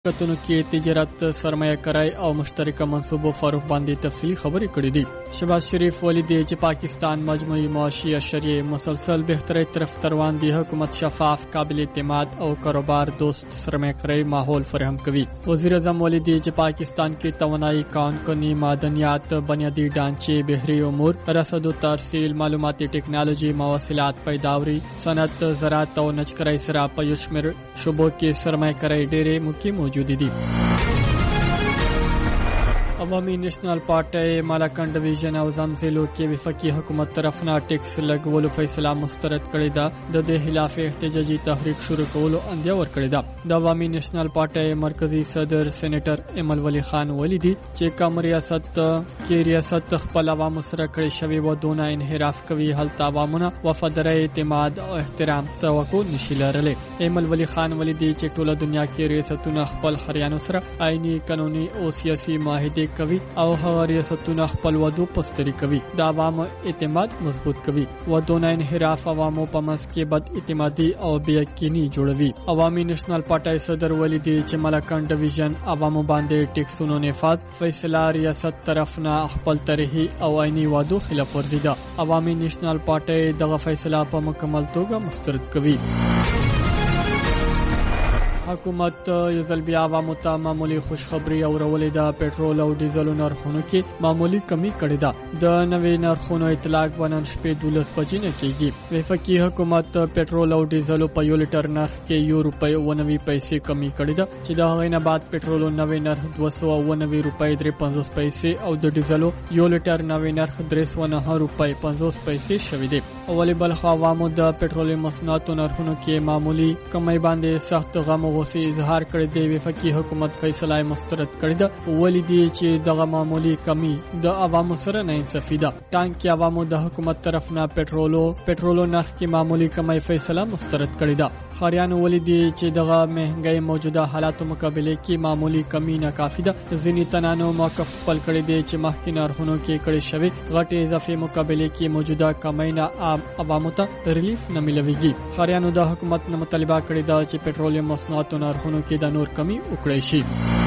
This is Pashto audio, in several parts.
شرکتونو کې تجارت سرمایه کاري او مشترکه منصوبو فروغ باندې تفصیلی خبرې کړې دي. شهباز شریف ویلي دی چې پاکستان مجموعي معاشي اشریه مسلسل بهتري طرف روان دي. حکومت شفاف، قابل اعتماد او کاروبار دوست سرمایه کاري ماحول فراهم کوي. وزیر اعظم ویلي دی چې پاکستان کې توانایي کان کني، معدنیات، بنیادی ډانچې، بحري امور، رسد و ترسیل، معلوماتي ټکنالوژي، مواصلات، پیداوري، صنعت، زراعت او نجکرۍ سره په یو شمېر شعبو کې سرمایه کاري ډېرې موقع موجود دي. عوامي نېشنل پارټۍ مالاکنډ ډیویژن او زمزلو کې وفاقي حکومت طرفنا ټیکس لګولو فیصله مسترد کړې ده. د دې خلاف احتجاجي تحریک شروع کولو اندیا ورکړې ده. د عوامي نېشنل پارټۍ مرکزی صدر سېنیټر ایمل ولی خان ویلي دي چې کوم ریاست خپل عوامو سره کړی شوی ودونه انحراف کوي، هلته عوامونه وفاداري، اعتماد او احترام توقع نشي لرلی. ایمل ولی خان ویلي دي چې ټوله دنیا کې ریاستونه خپل خریانو سره آئینی، قانوني او سیاسي معاهده کوي او هغه ریاستونه خپل ودو پستری کوي. د عوامو اعتماد مضبوط کوي. ودونه انحراف عوامو په منځ کې بد اعتمادي او بې یقیني جوړوي. عوامي نېشنل پارټۍ صدر ویلي دی چې مالاکنډ ډیویژن عوامو باندې ټیکسونو نفاذ فیصله ریاست طرفنا خپل طرحي او عیني وعدو خلاف ورزي ده. عوامي نېشنل پارټۍ دغه فیصله په مکمل توګه مسترد کوي. حکومت یو ځل بیا عوامو ته معمولی خوشخبری اورولې ده. پټرول او ډیزل نرخونو کې معمولی کمی کړې ده. د نوې نرخونو اطلاق ونن شپې 12 بجې نه کېږي. وفاقي حکومت پټرول او ډیزل په یو لیټر نرخ کې ₹1.90 کمی کړې ده چې د هغې نه بعد پټرول نوې نرخ ₹299.53 او د ډیزل یو لیټر نوې نرخ ₹309.50 شوی دی. اولی بل خو عوامو د پټرول مصنوعاتو نرخونو کې معمولی کمی باندې سخت غم غوسه اظهار کړی دی. وفاقي حکومت فیصله مسترد کړی ده. ولی دی چې دغه معمولی کمی د عوامو سره نه انصافي ده. ټانک عوامو د حکومت طرف نه پټرولو نرخ کې معمولی کمی فیصله مسترد کړی ده. خاریانو ولی دی چې دغه مهنګي موجوده حالاتو مقابله کې معمولی کمی نه کافي ده. ځینې تنانو موقف خپل کړی دی چې مخکې نرخونو کې کړی شوی غټي اضافي مقابله کې موجوده کمی نه عوامو ته ریلیف نه ملويږي. خاریانو د حکومت نه مطالبه کړې ده چې پټرولیم مصنوعات نرخونو کې د نور کمی وکړي شي.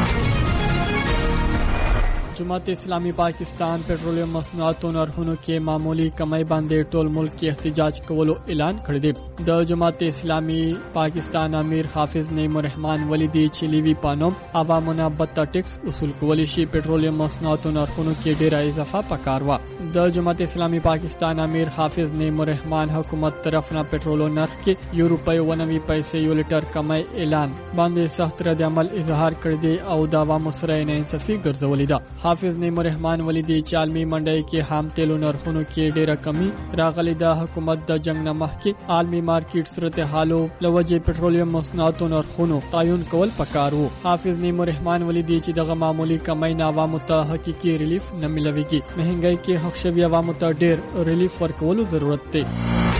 جماعت اسلامی پاکستان پټرولیم مصنوعاتو نرخونو کې معمولی کمی باندې ټول ملک کې احتجاج کولو اعلان کړی دی. د جماعت اسلامی پاکستان امیر حافظ نعیم الرحمن ولی دی چې لیوی پانوم عوامونه بتا ټیکس اصول کولی شي. پټرولیم مصنوعاتو نرخونو کې ډیره اضافه پکار و. د جماعت اسلامی پاکستان امیر حافظ نعیم الرحمن حکومت طرفنا پټرولو نرخ کې ₹1.90 یو لیټر کمی اعلان باندې سخت رد عمل اظهار کړی دی او د عوامو سره نه انصافي ګرځولې ده. حافظ نعیم الرحمن ولی دی چې عالمي منډي کې خام تیلو نرخونو کې ډیره کمی راغلي ده. حکومت د جنگ نه مخکې عالمي مارکیټ صورتحالو لوجه پټرولیم مصنوعاتو نرخونو تعین کول پکار وو. حافظ نعیم الرحمن ولی دی چې دغه معمولی کمی نه عوامو ته حقيقي ریلیف نه ملويږي. مهنګي کې حق شوی عوامو ته ډیر ریلیف ورکولو ضرورت دی.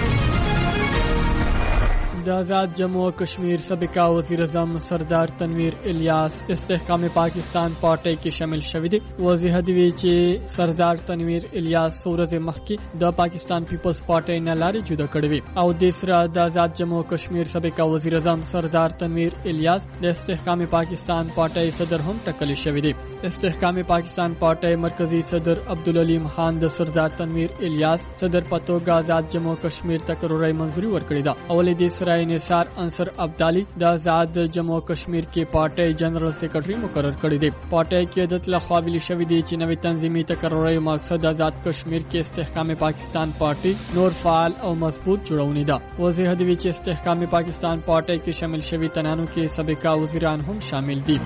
د آزاد جموں و کشمیر سابقہ وزیر اعظم سردار تنویر الیاس استحکام پاکستان پارټۍ کې شامل شوی دی. وضاحت دی چې سردار تنویر الیاس ورځ مخکې د پاکستان پیپلز پارټۍ نه لارې جدا کړې وي او د سره د آزاد جموں و کشمیر سابقہ وزیر اعظم سردار تنویر الیاس د استحکام پاکستان پارټۍ صدر هم ټاکل شوی دی. استحکام پاکستان پارټۍ مرکزی صدر عبدالعلیم خان د سردار تنویر الیاس صدر په توګه آزاد جموں و کشمیر تقرری منظوري ورکړې ده. اولې د سره نثار انصر ابدالي د آزاد جموں و کشمیر کې پارټۍ جنرال سیکرټري مقرر کړی دی. پارټۍ کې د تلخوا ویل شوی دی چې نوې تنظیمي تقرری مقصد آزاد کشمیر کې استحکام پاکستان پارټۍ نور فعال او مضبوط جوړونی ده. وضاحت دی چې استحکام پاکستان پارټۍ کې شامل شوی تنانو کې سابقہ وزیران هم شامل دي.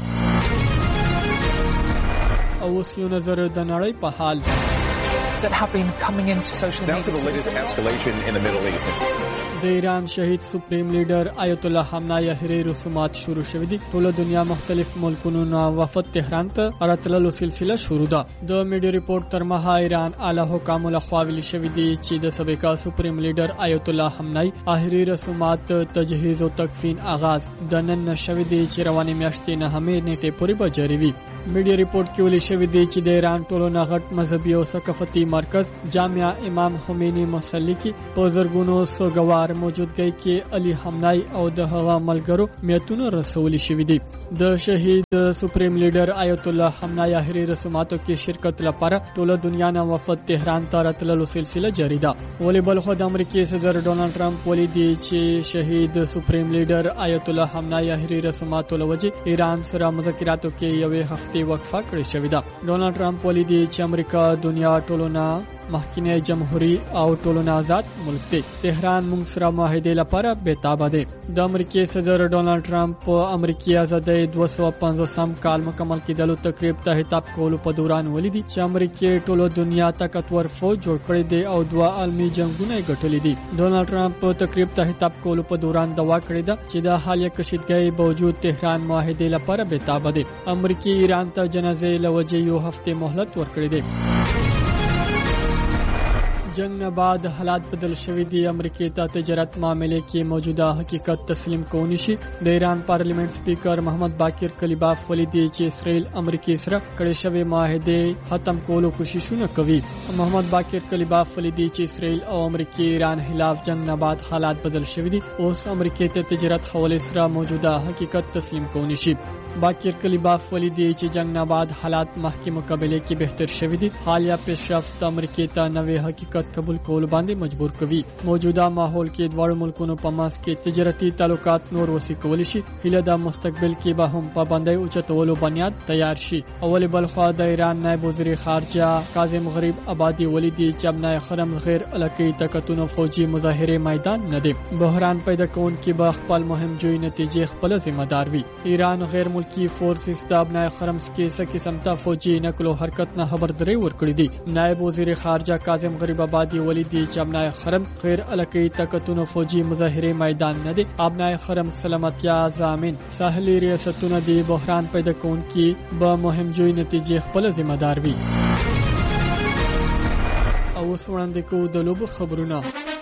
او اوس یو نظر د نړۍ په حال that have been coming into social media. Now to the latest escalation in the Middle East. د ایران شهید سپریم لیډر آیت الله خامنه‌ای احري رسومات شروع شوې دي. ټول دنیا مختلف ملکونو نه وفد تهران ته راتللو سلسله شروع ده. د میډیا ریپورت تر مها ایران اعلی حکام له خوا ویل شوی دی چې د سابقہ سپریم لیډر آیت الله خامنه‌ای احري رسومات تجهیز او تکفین آغاز د نن شوی دی چې روانې میاشتې نه همې نیټه پورې به جاری وي. میډیا ریپورت کې ویل شوی دی چې د ایران ټولو نغټ مذهبي او ثقافتي مرکز جامعه امام خمینی مصلی کې په زرګونو سوګوار موجودګۍ کې علي حمنای او د هغه ملګرو میتونه رسول شوی دی. د شهید سپریم لیډر آیت الله حمنای اخري رسوماتو کې شرکت لپاره ټول دنیا نه وفد تهران ته راتللو سلسله جاری ده. ولې بل خو د امریکای صدر ډونالد ټرمپ ولې دی چې شهید سپریم لیډر آیت الله حمنای اخري رسوماتو لوجه ایران سره مذاکراتو کې یوې هفته وقفه کړې شوې ده. ډونالد ټرمپ ولې دی چې امریکا دنیا ټولونه محکمه جمهوریت او ټولونه آزاد ملک دی. تهران موږ سره معاهده لپاره بېتابه دی. د امریکای صدر ډونالد ټرمپ په امریکای آزادۍ 250 کال مکمل کېدلو تقریب ته خطاب کولو په دوران ولیدي چې امریکای ټولو دنیا طاقتور فوج جوړ کړی دی او 2 عالمي جنگونه ګټلې دي. ډونالد ټرمپ په تقریب ته خطاب کولو په دوران دوا کړې ده چې د حالیه کشیدګۍ باوجود تهران معاهده لپاره بېتابه دی. امریکای ایران ته جنازې لوجه یو هفته مهلت ورکړی دی. جنگ نه بعد حالات بدل شوی دي. امریکای ته تجارت معاملې کې موجوده حقیقت تسلیم کوونی شي. د ایران پارلیمنت سپیکر محمد باقر کلیباف ولیدي چې اسرائیل امریکای سره کړې شوی معاهده ختم کولو کوششونه کوي. محمد باقر کلیباف ولیدي چې اسرائیل او امریکای ایران خلاف جنگ نه بعد حالات بدل شوی دي. اوس امریکای ته تجارت حواله سره موجوده حقیقت تسلیم کوونی شي. باقر کلیباف ولیدي چې جنگ نه بعد حالات مخکې مقابله کې بهتر شوی دي. حالیه پیشرفت امریکای ته نوې حقیقت قبول کول باندې مجبور کوي. موجوده ماحول کې دواړو ملکونو په منځ کې تجارتي تعلقات نور وسیع کول شي. هله د مستقبل کې به هم پابندۍ اوچتولو بنیاد تیار شي. اول بل خو د ایران نائب وزیر خارجه کاظم غریب آبادی ولیدي چې ابنای خرم غیر الکی طاقتونو فوجي مظاهره میدان نه دي. بحران پیدا کون کې به خپل مهم جوړ نتیجې خپل ذمہ دار وي. ایران غیر ملکی فورسز د ابنای خرم کې څه قسمه فوجي نقل او حرکت نه خبرداري ورکړي دي. نائب وزیر خارجه کاظم غریب آبادی ولیدي چې ابنای خرم غیر الکی طاقتونو فوجي مظاهره میدان نه دي. ابنای خرم سلامتیا ضامن ساحلي ریاستونه دی بحران پیدا کون کې به مهم جوړ نتیجې خپل ذمہ دار وي. او وړاندې کو د لوب خبرونه.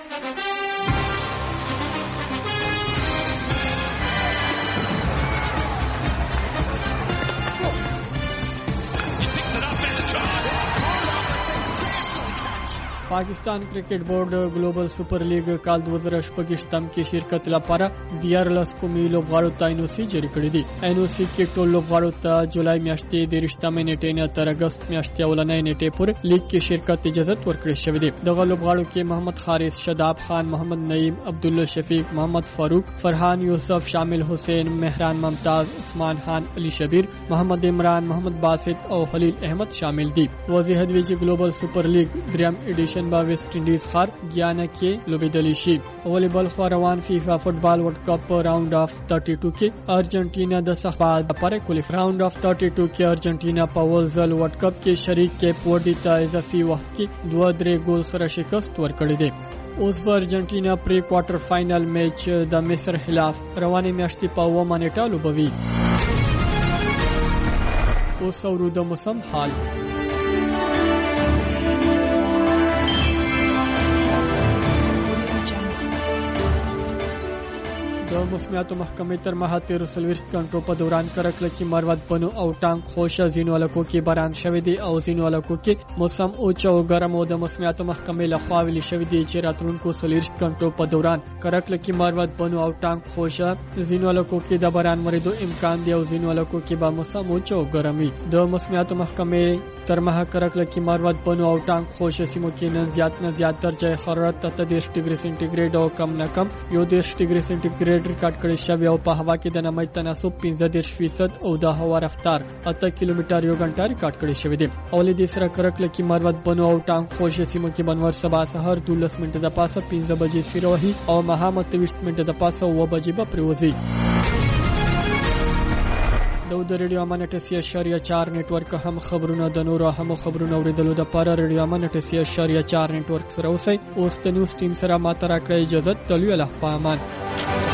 پاکستان کرکټ بورډ ګلوبل سپر لیګ کال 2018 کې شرکت لپاره 14 کومي لوبغاړو ته انوسی جاری کړی دی. انوسی کې ټول لوبغاړو ته جولای میاشتې د 13 نیټې نه تر اگست میاشتې اولنۍ نیټې پورې لیګ کې شرکت اجازه ورکړل شوې ده. دغه لوبغاړو کې محمد خارث، شاداب خان، محمد نعیم، عبدالله شفیق، محمد فاروق، فرحان یوسف، شامل حسین، مهران ممتاز، عثمان خان، علي شبیر، محمد عمران، محمد باسط او خلیل احمد شامل دي. واضح دی چې ګلوبل سپر لیګ دریم ایډیشن با ویسٹ انډیز خار ګیانا کې لوبېدلی شي. اول بل خو روان فیفا فوټبال ورلد کپ راوند اف 32 کې ارجنټینا د صحبات لپاره کوالیفای. راوند اف 32 کې ارجنټینا په ولزل ورلد کپ کې شریک کیپ ورډی ته اضافي وخت کې 2-3 ګول سره شکست ورکړی دی. اوس په ارجنټینا پری کوارټر فائنل میچ د مصر خلاف رواني میاشتې په 9 نیټه لوبوي. اوس ورو د موسم حال. د موسمیاتو محکمې تر ماه 13 غنټو په دوران کرکله کې مروت بنو او ټانک خوشه زینو علاقو کې باران شوی دی او زینو علاقو کې موسم اوچ او ګرم او د موسمیاتو محکمې لخوا ویل شوی دی چې راتلونکو 13 غنټو په دوران کرکله کې مروت بنو او ټانک خوشه زینو علاقو کې د باران وریدو امکان دی او زینو علاقو کې به موسم اوچ او ګرم وي. د موسمیاتو محکمې تر ماه کرکله کې مروت بنو او ټانک خوشه سیمو کې نن زیات درجه حرارت 30 ډیګري سنټیګریډ او کم نه کم 10 ډیګري سنټیګریډ ریکارډ کړی شوی او په هوا کې د نمی تناسب 15% او د هوا رفتار 8 کیلومتر یو غنټه ریکارډ کړی شوی دی. اولې د سره کرکله کې مروت بنو او ټانک خوشه سیمو کې بنور سبا سحر 12 منټه د پاسه 15 بجې سیروهي او مهامت 20 منټه د پاسه 9 بجې به پروزي. د ریډیو امان 88.4 نیټورک هم خبرونه د نورو هم خبرونه اوریدلو د لپاره ریډیو امان 88.4 نیټورک سره اوسئ. اوس د نیوز ټیم سره ماته راکړئ اجازه. تلوي الله پامان.